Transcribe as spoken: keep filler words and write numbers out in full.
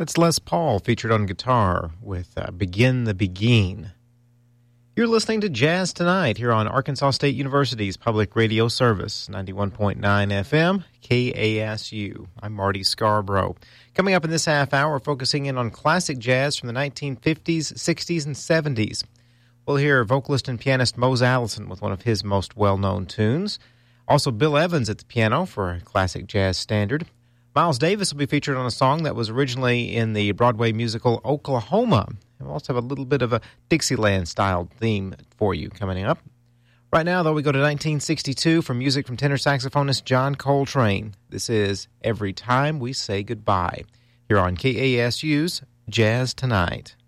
That's Les Paul featured on guitar with uh, Begin the Begin. You're listening to Jazz Tonight here on Arkansas State University's public radio service, ninety-one point nine F M, K A S U. I'm Marty Scarborough. Coming up in this half hour, focusing in on classic jazz from the nineteen fifties, sixties, and seventies. We'll hear vocalist and pianist Mose Allison with one of his most well-known tunes. Also, Bill Evans at the piano for a classic jazz standard. Miles Davis will be featured on a song that was originally in the Broadway musical Oklahoma. We'll also have a little bit of a Dixieland-style theme for you coming up. Right now, though, we go to nineteen sixty-two for music from tenor saxophonist John Coltrane. This is Every Time We Say Goodbye, here on K A S U's Jazz Tonight.